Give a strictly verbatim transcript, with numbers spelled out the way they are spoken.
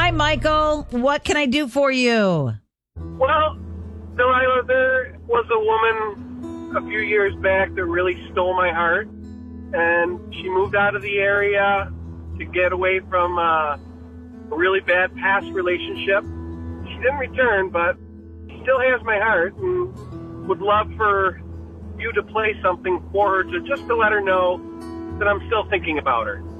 Hi, Michael. What can I do for you? Well, Delilah, there was a woman a few years back that really stole my heart, and she moved out of the area to get away from uh, a really bad past relationship. She didn't return, but she still has my heart, and would love for you to play something for her to just to let her know that I'm still thinking about her.